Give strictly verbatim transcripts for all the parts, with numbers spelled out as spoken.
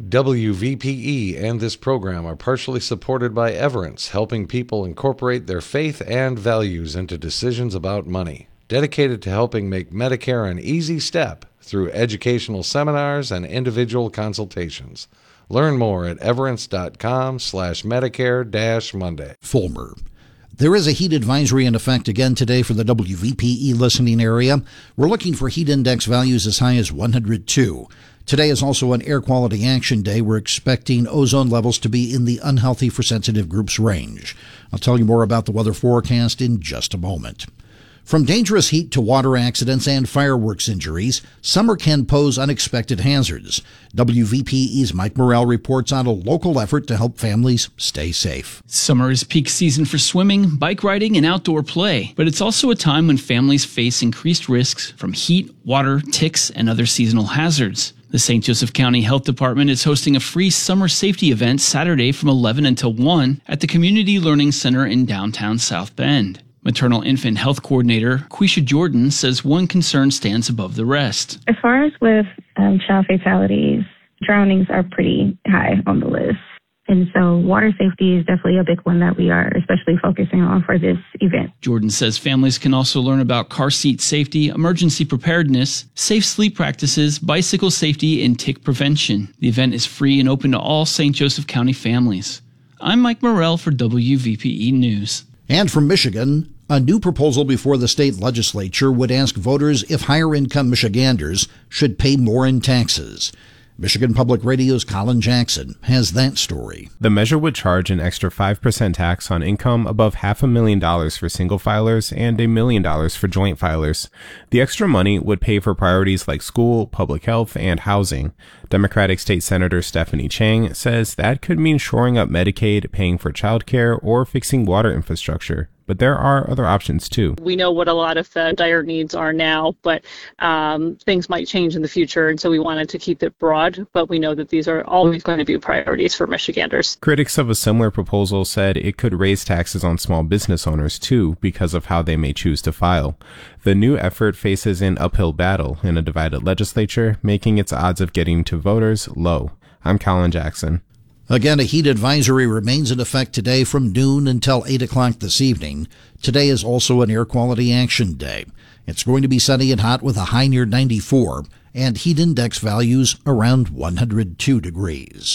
W V P E and this program are partially supported by Everence, helping people incorporate their faith and values into decisions about money. Dedicated to helping make Medicare an easy step through educational seminars and individual consultations. Learn more at everence.com slash Medicare dash Monday. Fulmer. There is a heat advisory in effect again today for the W V P E listening area. We're looking for heat index values as high as one hundred two. Today is also an air quality action day. We're expecting ozone levels to be in the unhealthy for sensitive groups range. I'll tell you more about the weather forecast in just a moment. From dangerous heat to water accidents and fireworks injuries, summer can pose unexpected hazards. W V P E's Mike Morrell reports on a local effort to help families stay safe. Summer is peak season for swimming, bike riding, and outdoor play, but it's also a time when families face increased risks from heat, water, ticks, and other seasonal hazards. The Saint Joseph County Health Department is hosting a free summer safety event Saturday from eleven until one at the Community Learning Center in downtown South Bend. Maternal Infant Health Coordinator Quisha Jordan says one concern stands above the rest. As far as with um, child fatalities, drownings are pretty high on the list. And so water safety is definitely a big one that we are especially focusing on for this event. Jordan says families can also learn about car seat safety, emergency preparedness, safe sleep practices, bicycle safety, and tick prevention. The event is free and open to all Saint Joseph County families. I'm Mike Morrell for W V P E News. And from Michigan, a new proposal before the state legislature would ask voters if higher-income Michiganders should pay more in taxes. Michigan Public Radio's Colin Jackson has that story. The measure would charge an extra five percent tax on income above half a million dollars for single filers and a million dollars for joint filers. The extra money would pay for priorities like school, public health, and housing. Democratic State Senator Stephanie Chang says that could mean shoring up Medicaid, paying for childcare, or fixing water infrastructure. But there are other options, too. We know what a lot of the dire needs are now, but um, things might change in the future, and so we wanted to keep it broad, but we know that these are always going to be priorities for Michiganders. Critics of a similar proposal said it could raise taxes on small business owners, too, because of how they may choose to file. The new effort faces an uphill battle in a divided legislature, making its odds of getting to voters low. I'm Colin Jackson. Again, a heat advisory remains in effect today from noon until eight o'clock this evening. Today is also an air quality action day. It's going to be sunny and hot with a high near ninety-four and heat index values around one hundred two degrees.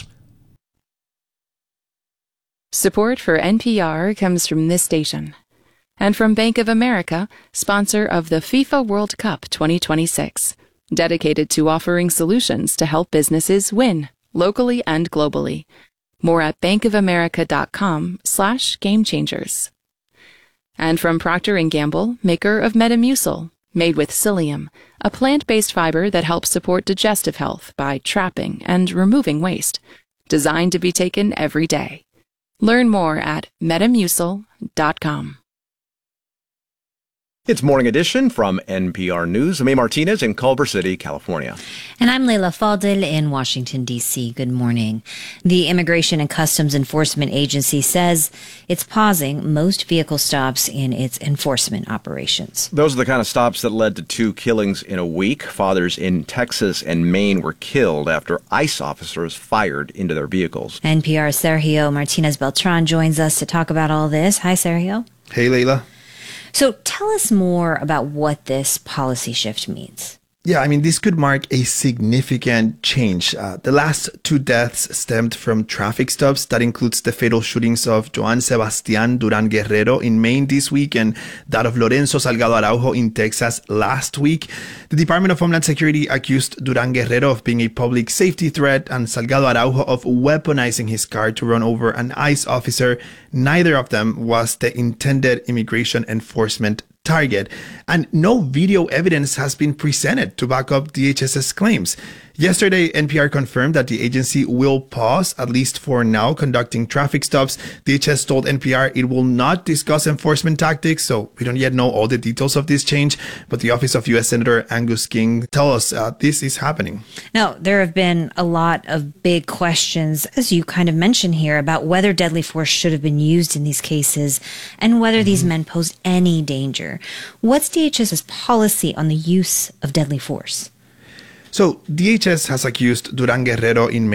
Support for N P R comes from this station and from Bank of America, sponsor of the FIFA World Cup twenty twenty-six, dedicated to offering solutions to help businesses win, locally and globally. More at bankofamerica.com slash game changers. And from Procter and Gamble, maker of Metamucil, made with psyllium, a plant-based fiber that helps support digestive health by trapping and removing waste, designed to be taken every day. Learn more at metamucil dot com. It's Morning Edition from N P R News. I'm A. Martinez in Culver City, California. And I'm Leila Fadel in Washington, D C. Good morning. The Immigration and Customs Enforcement Agency says it's pausing most vehicle stops in its enforcement operations. Those are the kind of stops that led to two killings in a week. Fathers in Texas and Maine were killed after ICE officers fired into their vehicles. N P R's Sergio Martinez Beltran joins us to talk about all this. Hi, Sergio. Hey, Leila. So tell us more about what this policy shift means. Yeah, I mean, this could mark a significant change. Uh, the last two deaths stemmed from traffic stops. That includes the fatal shootings of Joan Sebastian Duran Guerrero in Maine this week and that of Lorenzo Salgado Araujo in Texas last week. The Department of Homeland Security accused Duran Guerrero of being a public safety threat and Salgado Araujo of weaponizing his car to run over an ICE officer. Neither of them was the intended immigration enforcement target, and no video evidence has been presented to back up DHS's claims. Yesterday, N P R confirmed that the agency will pause, at least for now, conducting traffic stops. D H S told N P R it will not discuss enforcement tactics, so we don't yet know all the details of this change, but the office of U S Senator Angus King tell us uh, this is happening. Now, there have been a lot of big questions, as you kind of mentioned here, about whether deadly force should have been used in these cases and whether mm-hmm. these men posed any danger. What's DHS's policy on the use of deadly force? So D H S has accused Duran Guerrero in